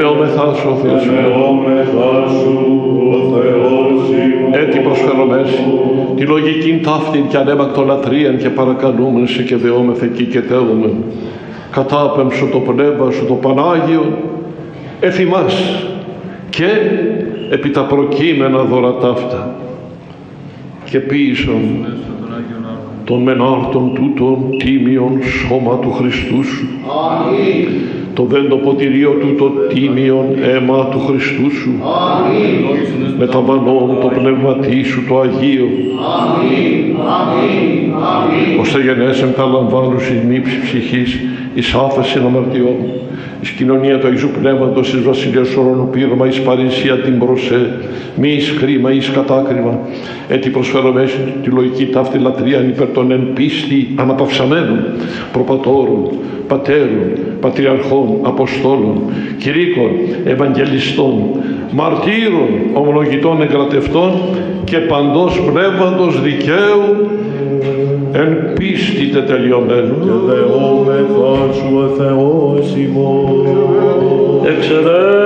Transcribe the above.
Ενεόμεθά σου, ο Θεός έτι προσφερομές τη λογική ταύτην και ανέμακτο λατρείαν και παρακαλούμεν σε και δεόμεθα εκεί και τέλομεν. Κατάπεμψω το πνεύμα σου το Πανάγιο εφημάς και επί τα προκείμενα δώρα ταύτα και ποίησον των μενάρτων τούτων τίμιον σώμα του Χριστού σου. Αμήν. Το δέντο ποτηρίο τούτο τίμιον αίμα του Χριστού σου. Αμήν. Με τα μανών το πνευματί σου το Αγίο. Αμήν. Αμήν. Αμήν. Ώστε γενέσεν τα λαμβάνους εις νύψη ψυχής, εις άφεσιν αμαρτιών, εις κοινωνία του Αγίου Πνεύματος, εις βασιλείας ουρανού πείραμα, εις παρησία την προσέ, μη εις χρήμα, εις κατάκριμα, έτι προσφέρομες τη λογική ταύτη λατρεία υπέρ των εν πίστη αναπαυσαμένων, προπατώρων, πατέρων, πατριαρχών, αποστόλων, κηρύκων, ευαγγελιστών, μαρτύρων, ομολογητών εγκρατευτών και παντός πνεύματος δικαίου εν πίστη τετελειωμένου. Και δεόμεθα σου ο Θεός ημών. Εξαιρέ